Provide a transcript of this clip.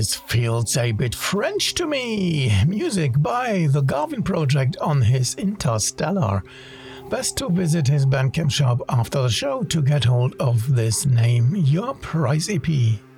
This feels a bit French to me. Music by The Garvin Project on his Interstellar. Best to visit his Bandcamp shop after the show to get hold of this Name Your Price EP.